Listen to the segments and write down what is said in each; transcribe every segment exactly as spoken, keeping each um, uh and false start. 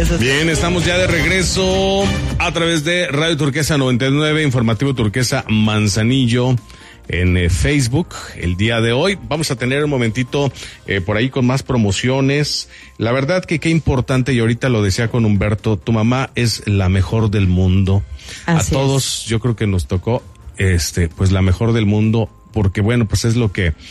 Bien, estamos ya de regreso a través de Radio Turquesa noventa y nueve, Informativo Turquesa Manzanillo, en eh, Facebook. El día de hoy vamos a tener un momentito eh, por ahí con más promociones. La verdad que qué importante, y ahorita lo decía con Humberto, tu mamá es la mejor del mundo. Así a todos es. Yo creo que nos tocó este pues la mejor del mundo, porque bueno, pues es lo que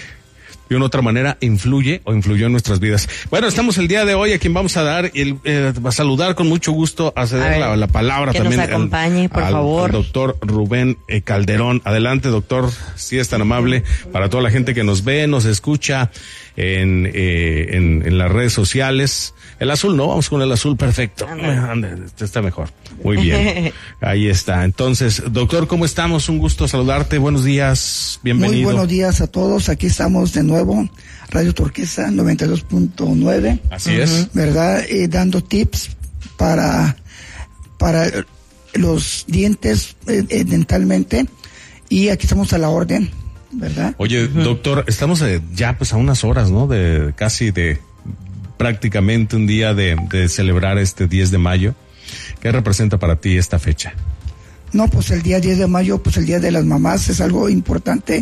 de una otra manera influye o influyó en nuestras vidas. Bueno, estamos el día de hoy a quien vamos a dar, el, eh, a saludar con mucho gusto, a ceder a ver, la, la palabra que también. Que nos acompañe, al, por al, favor. Al doctor Rubén eh, Calderón. Adelante, doctor, si es tan amable, para toda la gente que nos ve, nos escucha en, eh, en, en las redes sociales. El azul, ¿no? Vamos con el azul, perfecto. Este está mejor. Muy bien. Ahí está. Entonces, doctor, ¿cómo estamos? Un gusto saludarte. Buenos días. Bienvenido. Muy buenos días a todos. Aquí estamos de nuevo. Radio Turquesa noventa y dos punto nueve. Así uh-huh. es. ¿Verdad? Eh, dando tips para, para los dientes eh, eh, dentalmente. Y aquí estamos a la orden, ¿verdad? Oye, uh-huh. doctor, estamos eh, ya pues a unas horas, ¿no? De casi de... prácticamente un día de, de celebrar este diez de mayo. ¿Qué representa para ti esta fecha? No, pues el día diez de mayo, pues el Día de las Mamás es algo importante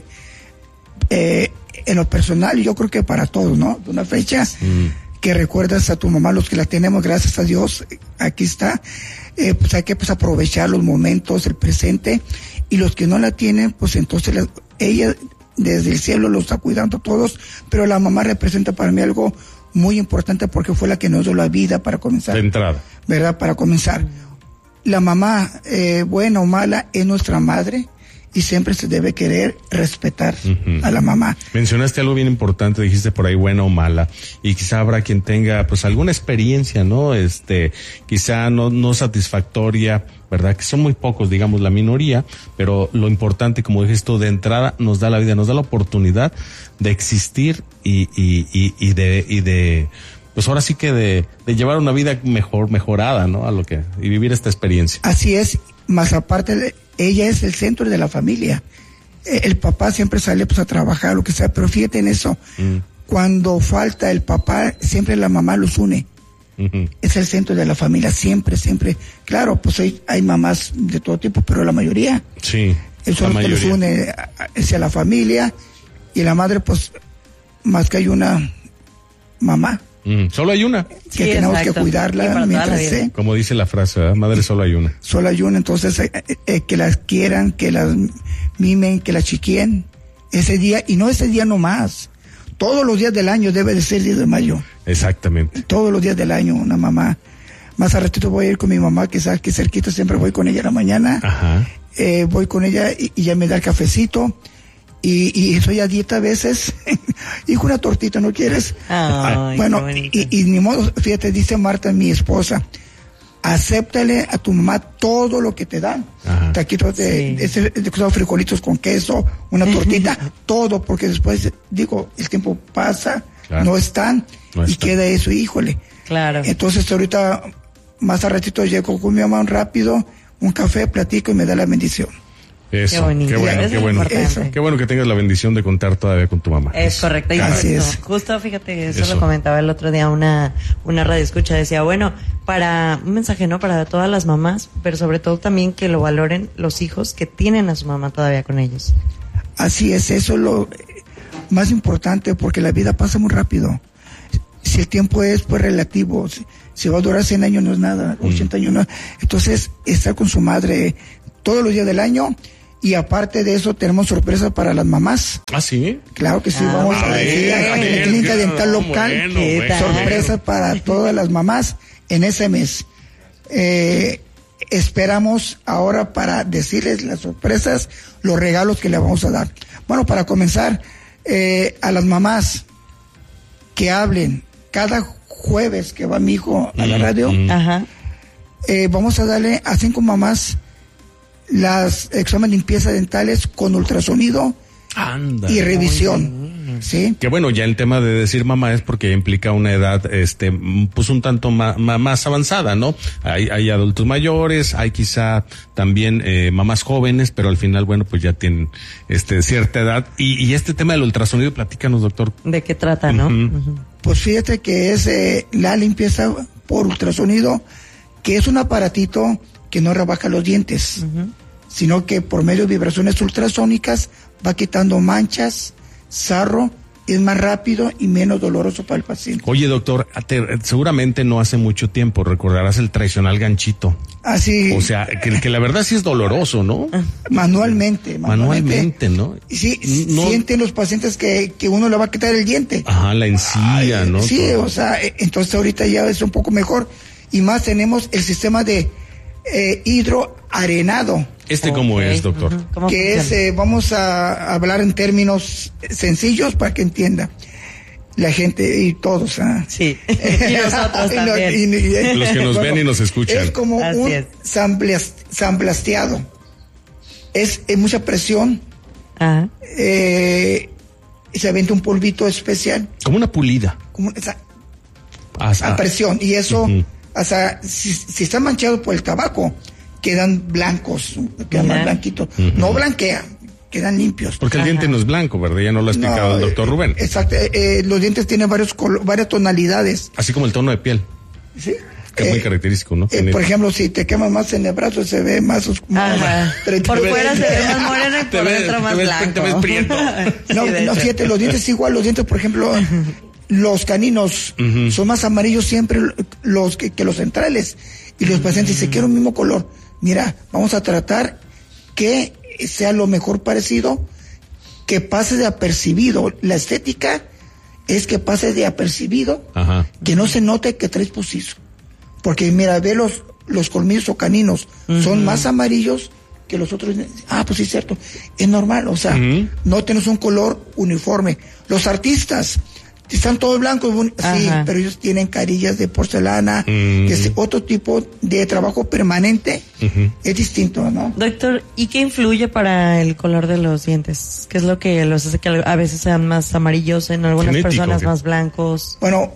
eh, en lo personal, yo creo que para todos, ¿no? Una fecha mm. que recuerdas a tu mamá, los que la tenemos, gracias a Dios, aquí está. Eh, pues hay que pues aprovechar los momentos, el presente, y los que no la tienen, pues entonces la, ella desde el cielo los está cuidando a todos, pero la mamá representa para mí algo muy importante porque fue la que nos dio la vida para comenzar. De entrada. ¿Verdad? Para comenzar. La mamá, eh, buena o mala, es nuestra madre y siempre se debe querer respetar uh-huh. a la mamá. Mencionaste algo bien importante, dijiste por ahí buena o mala, y quizá habrá quien tenga pues alguna experiencia, ¿no? Este, quizá no, no satisfactoria, ¿verdad? Que son muy pocos, digamos, la minoría, pero lo importante, como dijiste tú, de entrada nos da la vida, nos da la oportunidad de existir y, y, y, y de, y de, pues ahora sí que de, de llevar una vida mejor, mejorada, ¿no? A lo que, y vivir esta experiencia. Así es, más aparte, ella es el centro de la familia. El papá siempre sale pues a trabajar, lo que sea, pero fíjate en eso, mm. cuando falta el papá, siempre la mamá los une. Uh-huh. Es el centro de la familia, siempre, siempre. Claro, pues hay, hay mamás de todo tipo, pero la mayoría. Sí. Eso es lo que los une hacia la familia. Y la madre, pues, más que hay una mamá. Mm, solo hay una. Que sí, tenemos exacto. que cuidarla mientras sé. Como dice la frase, ¿verdad? Madre, solo hay una. Solo hay una, entonces, eh, eh, que las quieran, que las mimen, que las chiquien. Ese día, y no ese día nomás. Todos los días del año debe de ser el diez de mayo. Exactamente. Todos los días del año, una mamá. Más a ratito voy a ir con mi mamá, que sabes que cerquita, siempre voy con ella en la mañana. Ajá. Eh, voy con ella y, y ya me da el cafecito. Y, y estoy a dieta a veces. Hijo, una tortita, ¿no quieres? Ay, bueno, y, y ni modo, fíjate, dice Marta, mi esposa, acéptale a tu mamá todo lo que te dan. Ajá. Taquitos de, sí. de, de, de frijolitos con queso, una tortita, todo, porque después, digo, el tiempo pasa, claro. no están, no y están. Queda eso, híjole. Claro. Entonces ahorita, más a ratito llego con mi mamá rápido, un café, platico y me da la bendición. Eso, qué, bonito. qué bueno, qué bueno. Eso. Qué bueno que tengas la bendición de contar todavía con tu mamá. Es correcto. Y Así es. Justo, fíjate, eso, eso lo comentaba el otro día una, una radio escucha, decía, bueno, para, un mensaje, ¿no? Para todas las mamás, pero sobre todo también que lo valoren los hijos que tienen a su mamá todavía con ellos. Así es, eso es lo más importante, porque la vida pasa muy rápido. Si el tiempo es pues relativo, si, si va a durar cien años no es nada, mm. ochenta años no. Entonces, estar con su madre todos los días del año. Y aparte de eso, tenemos sorpresas para las mamás. ¿Ah, sí? Claro que sí, ah, vamos a decir a la clínica dental local. Bueno, bueno, sorpresas bueno. para todas las mamás en ese mes. Eh, esperamos ahora para decirles las sorpresas, los regalos que le vamos a dar. Bueno, para comenzar, eh, a las mamás que hablen cada jueves que va mi hijo a la radio, mm, Ajá. Eh, vamos a darle a cinco mamás las exámenes de limpieza dentales con ultrasonido Anda, y revisión, ¿sí? Que bueno, ya el tema de decir mamá es porque implica una edad, este, pues un tanto más, más avanzada, ¿no? Hay, hay adultos mayores, hay quizá también eh, mamás jóvenes, pero al final, bueno, pues ya tienen, este, cierta edad. Y, y este tema del ultrasonido, platícanos, doctor. ¿De qué trata, no? Uh-huh. Pues fíjate que es eh, la limpieza por ultrasonido, que es un aparatito que no rebaja los dientes, uh-huh. sino que por medio de vibraciones ultrasónicas va quitando manchas, sarro, es más rápido y menos doloroso para el paciente. Oye, doctor, te, seguramente no hace mucho tiempo recordarás el tradicional ganchito. Así. O sea, que, que la verdad sí es doloroso, ¿no? Manualmente. Manualmente, manualmente ¿no? Sí, no, sienten los pacientes que, que uno le va a quitar el diente. Ajá, la encía, Ay, ¿no? Sí, Todo. O sea, entonces ahorita ya es un poco mejor. Y más tenemos el sistema de eh, hidroarenado. ¿Este cómo okay. es, doctor? Uh-huh. ¿Cómo que funciona? es, eh, vamos a hablar en términos sencillos para que entienda la gente y todos. ¿ah? Sí, y nosotros también. y, y, y, Los que nos bueno, ven y nos escuchan. Es como Así un es. samblasteado. Es, es mucha presión. Ajá. Eh, se avienta un polvito especial. Como una pulida. Como esa, ah, a presión. Y eso, uh-huh. o sea, si, si está manchado por el tabaco, quedan blancos, quedan yeah. más blanquitos. Uh-huh. No blanquean, quedan limpios. Porque el Ajá. diente no es blanco, ¿verdad? Ya no lo ha explicado no, el doctor Rubén. Exacto, eh, los dientes tienen varios colo- varias tonalidades. Así como el tono de piel. Sí. Que es eh, muy característico, ¿no? Eh, por ejemplo, si te quemas más en el brazo, se ve más oscuro. Pero por ves, fuera se ve más moreno y por ves, dentro más te ves, blanco. Te ves prieto. No, sí, no, fíjate, los dientes igual, los dientes, por ejemplo, los caninos uh-huh. son más amarillos siempre los que, que los centrales. Y los pacientes dicen, quiero el mismo color. Mira, vamos a tratar que sea lo mejor parecido, que pase de apercibido. La estética es que pase de apercibido, Ajá. que no se note que traes postizo. Porque mira, ve los, los colmillos o caninos, uh-huh. son más amarillos que los otros. Ah, pues sí, es cierto. Es normal, o sea, uh-huh. no tienes un color uniforme. Los artistas están todos blancos, sí, Ajá. pero ellos tienen carillas de porcelana, uh-huh. que es otro tipo de trabajo permanente, uh-huh. es distinto, ¿no? Doctor, ¿y qué influye para el color de los dientes? ¿Qué es lo que los hace que a veces sean más amarillos, en algunas Genético, personas ¿qué? más blancos? Bueno,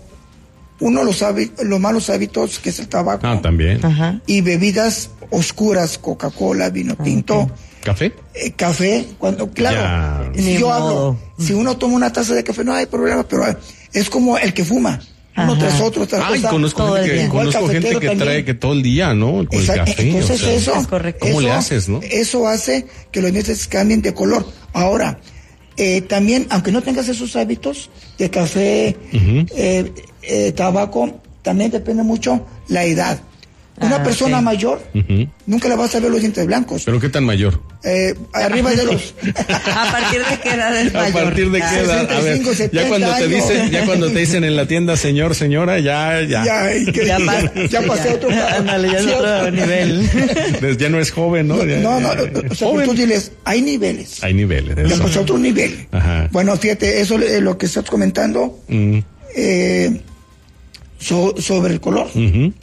uno los hábitos, los malos hábitos, que es el tabaco. Ah, también. Ajá. Y bebidas oscuras, Coca-Cola, vino tinto. Okay. ¿Café? Eh, café, cuando, claro, ya. si yo hablo, si uno toma una taza de café, no hay problema, pero es como el que fuma. Uno Ajá. tras otro, tras Ay, cosa, conozco gente que, conozco gente que trae que todo el día, ¿no? Con Exacto. el café. Entonces o sea, eso, es correcto. ¿Cómo eso, le haces, no? Eso hace que los dientes cambien de color. Ahora, eh, también, aunque no tengas esos hábitos de café, uh-huh. eh, eh, tabaco, también depende mucho la edad. Una ah, persona okay. mayor, uh-huh. nunca le vas a ver los dientes blancos. ¿Pero qué tan mayor? Eh, arriba de los... ¿A partir de qué edad es mayor? ¿A partir de qué edad? A ver, ya cuando te dicen, ya cuando te dicen en la tienda, señor, señora, ya, ya. Ya, que, ya, ya, ya pasé a otro... Ándale, ya es otro nivel. Ya no es joven, ¿no? No, ya, no, no, no o sea, joven. Tú diles, hay niveles. Hay niveles. Ya pasé a otro nivel. Ajá. Bueno, fíjate, eso es lo que estás comentando, mm. eh, so, sobre el color. Uh-huh.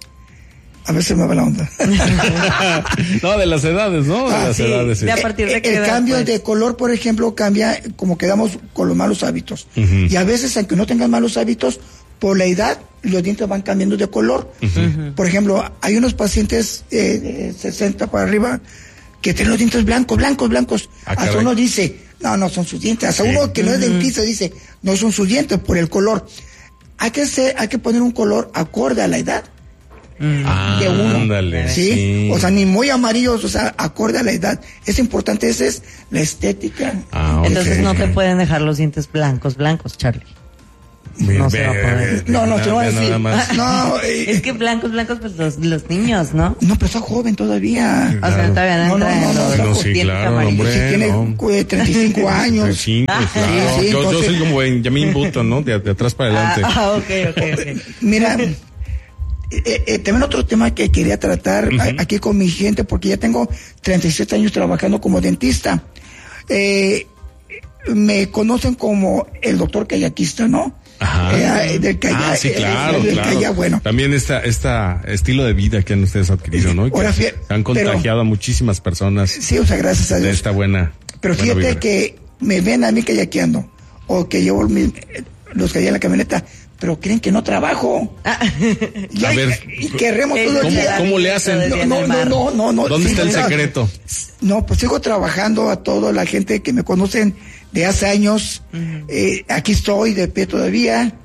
A ver si me va la onda. No, de las edades, ¿no? De ah, las sí, edades. Sí. De a partir de qué El edad, cambio pues. de color, por ejemplo, cambia como quedamos con los malos hábitos. Uh-huh. Y a veces, aunque no tengan malos hábitos, por la edad, los dientes van cambiando de color. Uh-huh. Por ejemplo, hay unos pacientes eh, de sesenta para arriba que tienen los dientes blancos, blancos, blancos. Ah, Hasta caray. Uno dice, no, no son sus dientes. Hasta sí. uno que no es dentista dice, no son sus dientes por el color. Hay que hacer, hay que poner un color acorde a la edad. Ah, de uno, ándale, ¿sí? sí. O sea, ni muy amarillos, o sea, acorde a la edad. Es importante, esa es la estética. Ah, okay. Entonces no te pueden dejar los dientes blancos, blancos, Charlie. Bien, no bien, se va a poder. bien, no, no, te voy a decir. No, eh, es que blancos, blancos, pues los, los niños, ¿no? No, pero está joven todavía. Claro. O sea, todavía no, no, no, no, no, no, sí, claro, hombre, si tiene no. treinta y cinco años. treinta y cinco, ah, claro. Sí, sí, yo, entonces... yo soy como Benjamin Button, ¿no? De, de atrás para adelante. Ah, ah ok, ok, ok. Mira, Eh, eh, también otro tema que quería tratar uh-huh. a, aquí con mi gente, porque ya tengo treinta y siete años trabajando como dentista. Eh, me conocen como el doctor callaquista, ¿no? Ajá. Eh, del calla, ah, sí, claro, eh, del claro. calla, bueno. También esta, esta estilo de vida que han ustedes adquirido, ¿no? Ahora, que fíjate, han contagiado pero, a muchísimas personas. Sí, o sea, gracias a Dios. De esta buena. Pero buena fíjate vibra. que me ven a mí kayakeando, o que llevo mi, los que hay en la camioneta, pero creen que no trabajo. Ah. Y, a hay, ver, y que remo todo ¿cómo, el día. ¿Cómo le hacen? No, no, no, no, no, no. ¿Dónde sí, está el no, secreto? No, pues sigo trabajando a toda la gente que me conocen de hace años. Uh-huh. Eh, aquí estoy de pie todavía.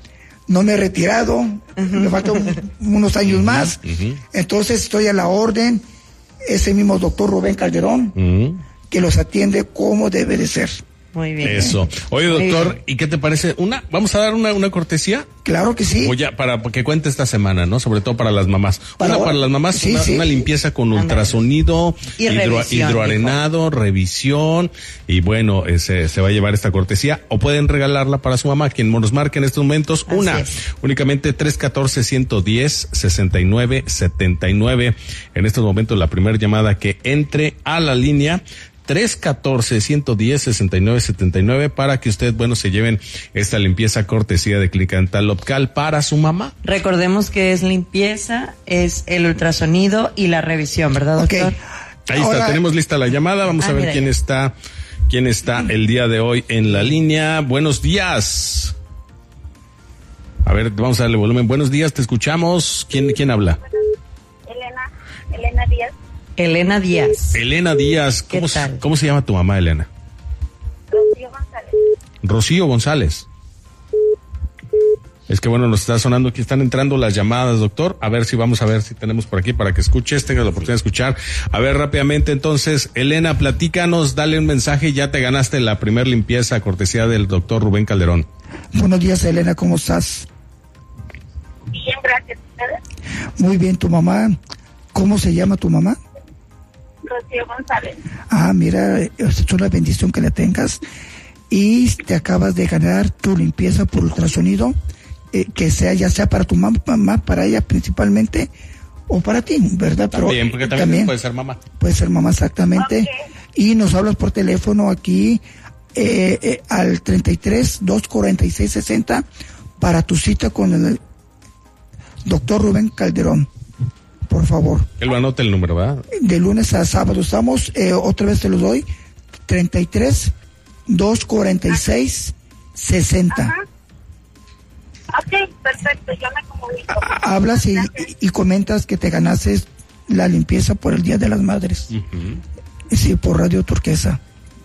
no me he retirado, uh-huh. me faltan unos años uh-huh. más, uh-huh. entonces estoy a la orden, ese mismo doctor Rubén Calderón, uh-huh. que los atiende como debe de ser. Muy bien. Eso. Oye, doctor, ¿y qué te parece? Una, ¿vamos a dar una, una cortesía? Claro que sí. O ya, para que cuente esta semana, ¿no? Sobre todo para las mamás. Para, una, para las mamás, sí, una, sí. una limpieza con ultrasonido, y hidro, revisión, hidroarenado, dijo. revisión, y bueno, ese, se va a llevar esta cortesía, o pueden regalarla para su mamá, quien nos marque en estos momentos. Así una, es. únicamente tres uno cuatro, uno uno cero, seis nueve siete nueve. En estos momentos, la primera llamada que entre a la línea, tres uno cuatro, uno uno cero, seis nueve siete nueve, para que usted, bueno, se lleven esta limpieza cortesía de Clínica Dental Opcal para su mamá. Recordemos que es limpieza, es el ultrasonido y la revisión, ¿verdad, doctor? Okay. Ahí Ahora, está, tenemos lista la llamada, vamos ah, a ver quién ya. está, quién está el día de hoy en la línea. Buenos días. A ver, vamos a darle volumen. Buenos días, te escuchamos. ¿Quién, quién habla? Elena, Elena Díaz. Elena Díaz. Elena Díaz. ¿Cómo, ¿Qué tal? ¿Cómo se llama tu mamá, Elena? Rocío González. Rocío González. Es que bueno, nos está sonando aquí, están entrando las llamadas, doctor. A ver si vamos a ver si tenemos por aquí para que escuches, tengas la oportunidad de escuchar. A ver, rápidamente entonces, Elena, platícanos, dale un mensaje, ya te ganaste la primer limpieza cortesía del doctor Rubén Calderón. Buenos días, Elena, ¿cómo estás? Bien, gracias. ¿Ustedes? Muy bien, ¿tu mamá? ¿Cómo se llama tu mamá? Rocío González. Ah, mira, es una bendición que la tengas. Y te acabas de ganar tu limpieza por ultrasonido, eh, que sea ya sea para tu mamá, mamá, para ella principalmente, o para ti, ¿verdad? También, porque también, también puede ser mamá. Puede ser mamá, exactamente. Okay. Y nos hablas por teléfono aquí eh, eh, al treinta y tres, dos cuarenta y seis, sesenta para tu cita con el doctor Rubén Calderón. Por favor. Que lo anote el número, ¿verdad? De lunes a sábado estamos, eh, otra vez te lo doy, treinta y tres, dos cuarenta y seis, sesenta. Ajá. Ok, perfecto, yo me comunico. Hablas y, y, y comentas que te ganaste la limpieza por el Día de las Madres. Uh-huh. Sí, por Radio Turquesa.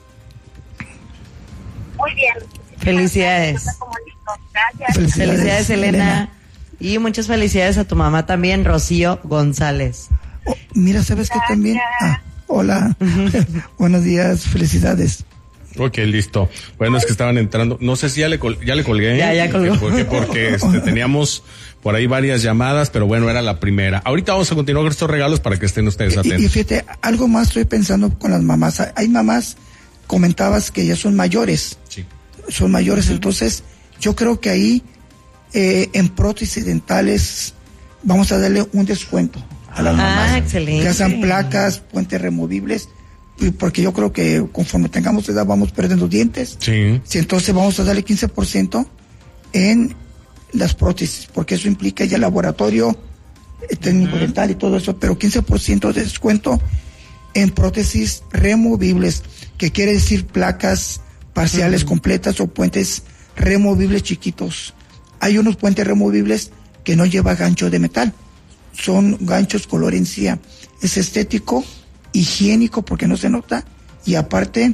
Muy bien. Felicidades. Gracias. Felicidades, Felicidades, Elena. Elena. Y muchas felicidades a tu mamá también, Rocío González. Oh, mira, ¿sabes qué también? Ah, hola. Buenos días, felicidades. Ok, listo. Bueno, es que estaban entrando, no sé si ya le, col- ya le colgué. Ya, ya colgó. Porque, porque este, teníamos por ahí varias llamadas, pero bueno, era la primera. Ahorita vamos a continuar con estos regalos para que estén ustedes atentos. Y, y fíjate, algo más estoy pensando con las mamás. Hay mamás, comentabas que ya son mayores. Sí. Son mayores, uh-huh. Entonces yo creo que ahí eh, en prótesis dentales vamos a darle un descuento a las ah, mamás. Ah, excelente. Que hacen placas, puentes removibles. Porque yo creo que conforme tengamos edad vamos perdiendo dientes. Sí. Sí, entonces vamos a darle quince por ciento en las prótesis, porque eso implica ya laboratorio, técnico uh-huh. dental y todo eso, pero quince por ciento de descuento en prótesis removibles, que quiere decir placas parciales uh-huh. completas o puentes removibles chiquitos. Hay unos puentes removibles que no lleva gancho de metal, son ganchos color encía. Es estético, higiénico porque no se nota, y aparte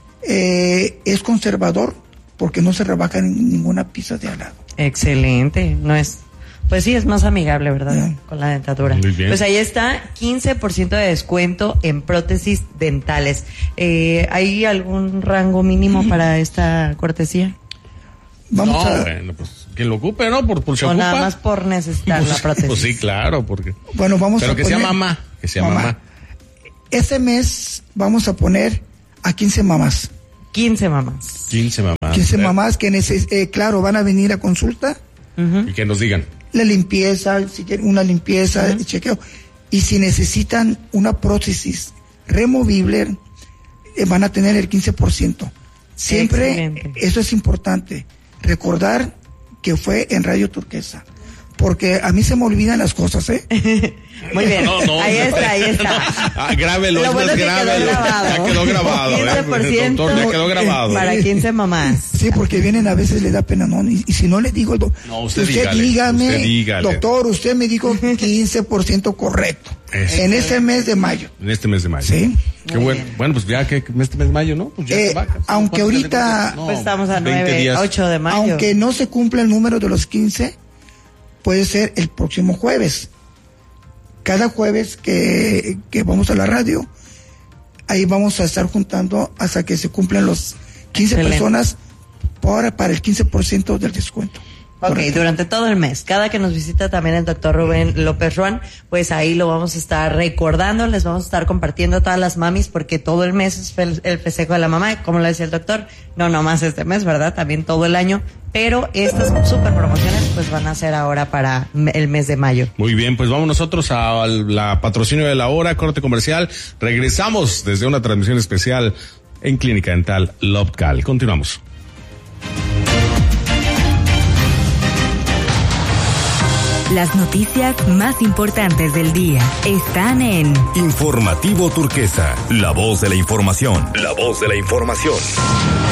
eh, es conservador porque no se rebaja en ninguna pieza de al lado. Excelente, no es, pues sí, es más amigable, ¿verdad? Yeah. Con la dentadura. Muy bien. Pues ahí está, quince por ciento de descuento en prótesis dentales. Eh, ¿Hay algún rango mínimo mm. para esta cortesía? Vamos no, a... bueno, pues que lo ocupe, ¿no? Por, por se o ocupa. nada más por necesitar pues, la prótesis. Pues sí, claro, porque. Bueno, vamos Pero a que poner... sea mamá, que sea mamá. mamá. Este mes vamos a poner a quince mamás. quince mamás. quince mamás. quince mamás que, neces- eh, claro, van a venir a consulta. Uh-huh. Y que nos digan. La limpieza, si quieren una limpieza, uh-huh. chequeo. Y si necesitan una prótesis removible, eh, van a tener el quince por ciento. Siempre, excelente. Eso es importante. Recordar que fue en Radio Turquesa. Porque a mí se me olvidan las cosas, ¿eh? Muy bien. No, no, ahí está, ahí está. Ah, grábelo, lo bueno es que grábelo. Quedó grabado. Ya quedó grabado. quince por ciento Doctor, ya quedó grabado. Para quince mamás. Sí, porque vienen a veces, le da pena, ¿no? Y, y si no le digo, do, no, usted, usted dígale, dígame, usted dígale. Doctor, usted me dijo quince por ciento correcto. Eso. En este mes de mayo. En este mes de mayo. Sí. Qué bueno. Bueno, pues ya que este mes de mayo, ¿no? Pues ya eh, se va. aunque ahorita no, pues estamos a nueve, ocho de mayo. Aunque no se cumpla el número de los quince, puede ser el próximo jueves. Cada jueves que, que vamos a la radio, ahí vamos a estar juntando hasta que se cumplan los quince Excelente. Personas para, para el quince por ciento del descuento. Ok, correcto. Durante todo el mes, cada que nos visita también el doctor Rubén López Ruán, pues ahí lo vamos a estar recordando, les vamos a estar compartiendo a todas las mamis, porque todo el mes es el, el festejo de la mamá, como lo decía el doctor, no nomás este mes, ¿verdad? También todo el año, pero estas super promociones pues van a ser ahora para el mes de mayo. Muy bien, pues vamos nosotros a la patrocinio de la hora, corte comercial, regresamos desde una transmisión especial en Clínica Dental Lobcal. Continuamos. Las noticias más importantes del día están en Informativo Turquesa, la voz de la información. La voz de la información.